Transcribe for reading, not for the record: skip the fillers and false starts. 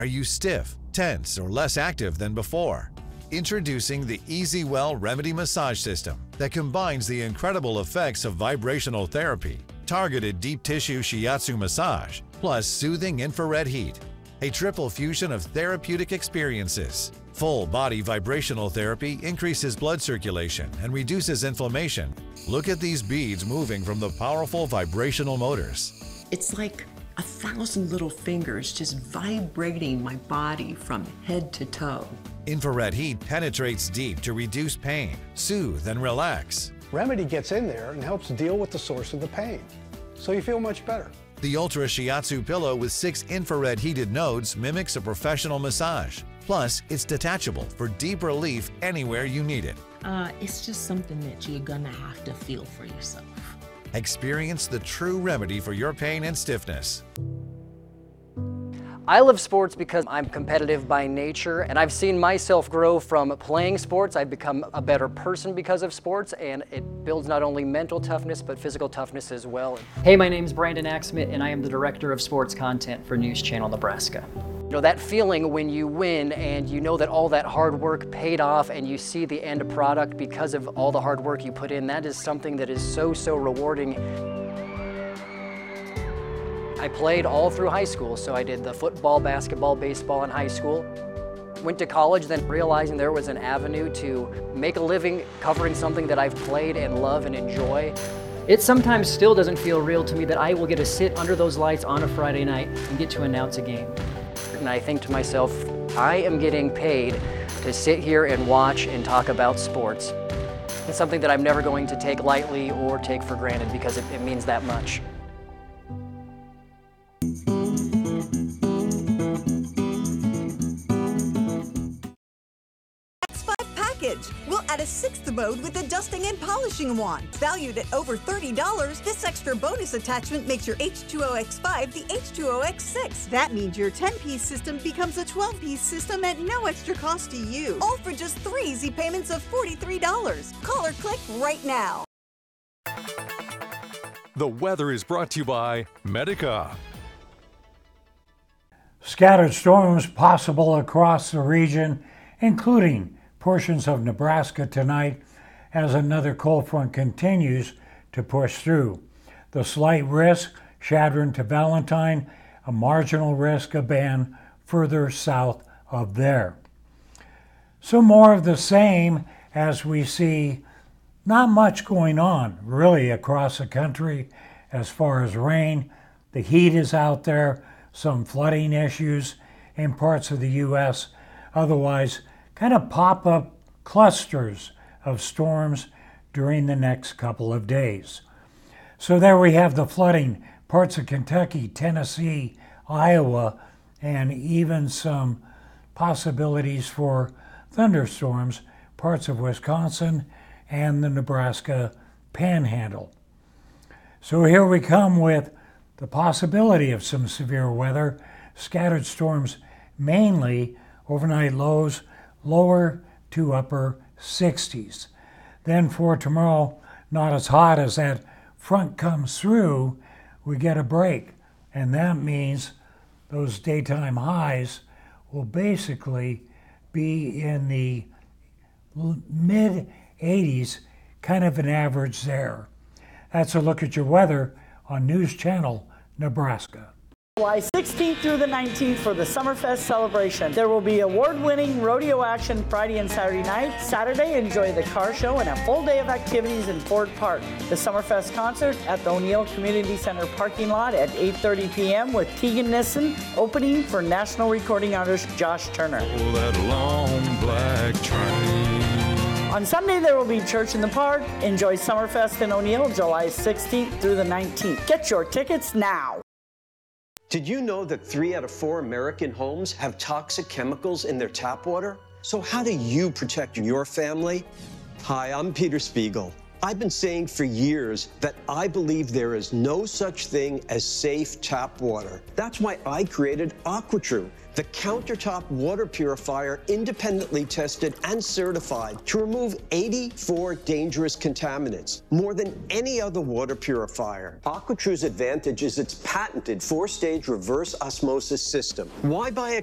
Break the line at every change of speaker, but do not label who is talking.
Are you stiff, tense, or less active than before? Introducing the EasyWell Remedy Massage System that combines the incredible effects of vibrational therapy, targeted deep tissue shiatsu massage, plus soothing infrared heat. A triple fusion of therapeutic experiences. Full body vibrational therapy increases blood circulation and reduces inflammation. Look at these beads moving from the powerful vibrational motors.
It's like 1,000 little fingers just vibrating my body from head to toe.
Infrared heat penetrates deep to reduce pain, soothe, and relax.
Remedy gets in there and helps deal with the source of the pain, so you feel much better.
The Ultra Shiatsu pillow with 6 infrared heated nodes mimics a professional massage. Plus, it's detachable for deep relief anywhere you need it.
It's just something that you're gonna have to feel for yourself.
Experience the true remedy for your pain and stiffness.
I love sports because I'm competitive by nature, and I've seen myself grow from playing sports. I've become a better person because of sports, and it builds not only mental toughness, but physical toughness as well.
Hey, my name's Brandon Axmit, and I am the Director of Sports Content for News Channel Nebraska.
You know, that feeling when you win and you know that all that hard work paid off and you see the end product because of all the hard work you put in, that is something that is so rewarding. I played all through high school, so I did the football, basketball, baseball in high school. Went to college, then realizing there was an avenue to make a living covering something that I've played and love and enjoy.
It sometimes still doesn't feel real to me that I will get to sit under those lights on a Friday night and get to announce a game.
And I think to myself, I am getting paid to sit here and watch and talk about sports. It's something that I'm never going to take lightly or take for granted because it means that much.
We'll add a 6th mode with the dusting and polishing wand. Valued at over $30, this extra bonus attachment makes your H2O X5 the H2O X6. That means your 10-piece system becomes a 12-piece system at no extra cost to you. All for just 3 easy payments of $43. Call or click right now.
The weather is brought to you by Medica.
Scattered storms possible across the region, including portions of Nebraska tonight as another cold front continues to push through. The slight risk, Chadron to Valentine, a marginal risk of ban further south of there. So more of the same as we see not much going on really across the country as far as rain. The heat is out there, some flooding issues in parts of the U.S. Otherwise, kind of pop-up clusters of storms during the next couple of days. So there we have the flooding, parts of Kentucky, Tennessee, Iowa, and even some possibilities for thunderstorms, parts of Wisconsin and the Nebraska Panhandle. So here we come with the possibility of some severe weather, scattered storms mainly, overnight lows lower to upper 60s. Then for tomorrow, not as hot as that front comes through, we get a break. And that means those daytime highs will basically be in the mid 80s, kind of an average there. That's a look at your weather on News Channel Nebraska.
July 16th through the 19th for the Summerfest celebration. There will be award-winning rodeo action Friday and Saturday night. Saturday, enjoy the car show and a full day of activities in Ford Park. The Summerfest concert at the O'Neill Community Center parking lot at 8:30 p.m. with Tegan Nissen opening for national recording artist Josh Turner.
Oh, that long black train.
On Sunday, there will be Church in the Park. Enjoy Summerfest in O'Neill, July 16th through the 19th. Get your tickets now.
Did you know that 3 out of 4 American homes have toxic chemicals in their tap water? So how do you protect your family? Hi, I'm Peter Spiegel. I've been saying for years that I believe there is no such thing as safe tap water. That's why I created AquaTrue, the countertop water purifier independently tested and certified to remove 84 dangerous contaminants, more than any other water purifier. AquaTrue's advantage is its patented 4-stage reverse osmosis system. Why buy a